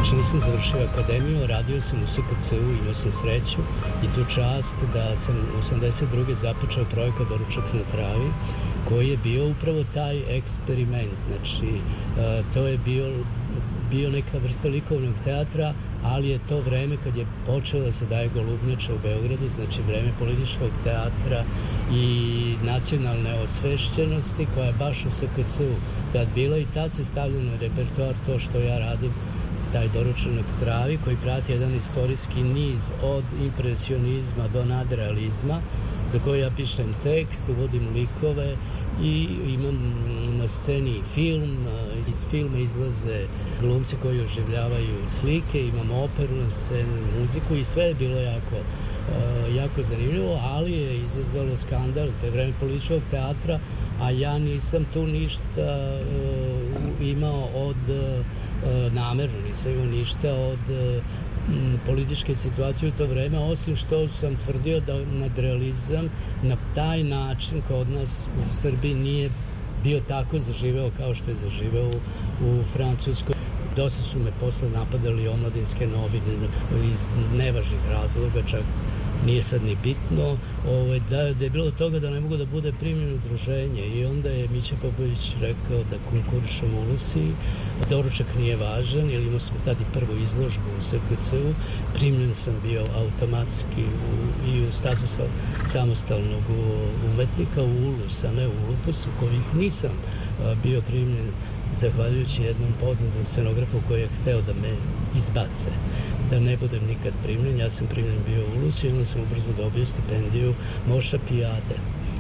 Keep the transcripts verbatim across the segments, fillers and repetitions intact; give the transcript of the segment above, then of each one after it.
Znači nisam završio akademiju, radio sam u S K C U, imao sam sreću i tu čast da sam osamdeset druge započeo projekat Doručak na travi, koji je bio upravo taj eksperiment. Znači, to je bio, bio neka vrsta likovnog teatra, ali je to vreme kad je počelo da se daje Golubnjača u Beogradu, znači vreme političkog teatra i nacionalne osvešćenosti koja je baš u S K C U tad bila i tad se stavljeno na repertoar to što ja radim, taj Doručak na travi koji prati jedan istorijski niz od impresionizma do nadrealizma za koji ja pišem tekst, uvodim likove i imam na sceni film, iz filma izlaze glumci koji oživljavaju slike, imam operu na sceni, muziku i sve je bilo jako, jako zanimljivo, ali je izazvalo skandal, to je vreme političkog teatra, a ja nisam tu ništa imao od namerno, nisam imao ništa od političke situacije u to vreme, osim što sam tvrdio da nadrealizam na taj način kod nas u Srbiji nije bio tako zaživeo kao što je zaživeo u Francuskoj. Dosta su me posle napadali omladinske novine iz nevažnih razloga, čak nije sad ni bitno, ovaj, da, da je bilo toga da ne mogu da bude primljen u udruženje i onda je Mića Popović rekao da konkurišem u Lusiji, doručak nije važan, jer imao smo tad i prvu izložbu u S K C U, primljen sam bio automatski u, i u statusu samostalnog umetnika u Ulus, a ne u Ulupus, u kojih nisam a, bio primljen zahvaljujući jednom poznatom scenografu koji je hteo da me izbace, da ne budem nikad primljen. Ja sam primljen bio u Ulusu i onda sam ubrzo dobio stipendiju Moša Pijade,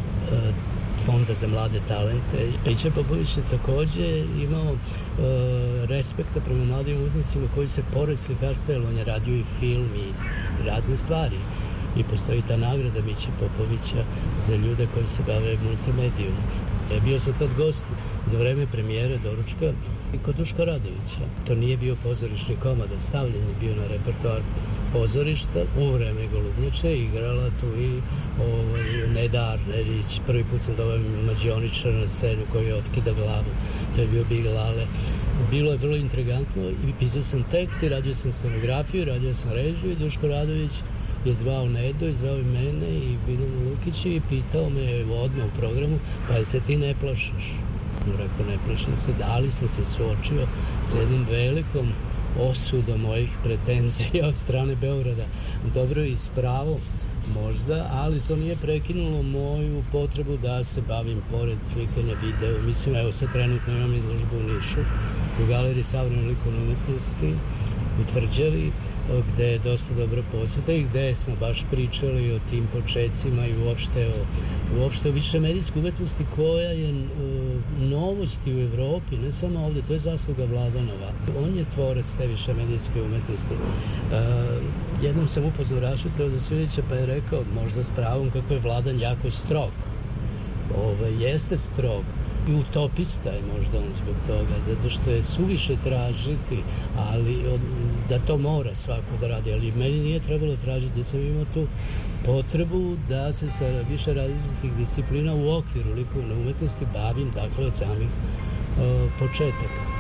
Fonda za mlade talente. Mića Popović je takođe imao e, respekta prema mladim umetnicima koji se pored slikarstva, jer on je radio i film i razne stvari. I postoji ta nagrada Miće Popovića za ljude koji se bave multimedijom. Bio sam tad gost za vreme premijere Doručka i kod Duška Radovića. To nije bio pozorišni komad, stavljen je bio na repertoar pozorišta. U vreme Golubnjače igrala tu i ovaj, Neda Arnerić. Prvi put sam doveo Mađioničara na scenu koji je otkida glavu. To je bio Big Lale. Bilo je vrlo intrigantno i pisao sam tekst i radio sam scenografiju, radio sam režiju i Duško Radović je zvao Nedo, je zvao i mene i Biljanu Lukić i pitao me odmah u programu, pa se ti ne plašiš? Rekao, ne plašim se, da li sam se suočio sa jednom velikom osudom mojih pretenzija od strane Beograda. Dobro i s pravom možda, ali to nije prekinulo moju potrebu da se bavim pored slikanja video. Mislim, evo sad trenutno imam izložbu u Nišu, u Galeriji savremene likovne umetnosti u Tvrđavi, gde je dosta dobra posjeta i gde smo baš pričali o tim početcima i uopšte o, uopšte o višemedijskoj umetnosti koja je uh, novost u Evropi, ne samo ovde, to je zasluga Vladanova. On je tvorac te višemedijske umetnosti. Uh, jednom sam upoznao Rašu Teodosijevića pa je rekao, možda s pravom, kako je Vladan jako strog. Ove, jeste strog. I utopista je možda on zbog toga, zato što je suviše tražiti, ali da to mora svako da radi, ali meni nije trebalo tražiti, sam imao tu potrebu da se sa više različitih disciplina u okviru likovne umetnosti bavim, dakle, od samih uh, početaka.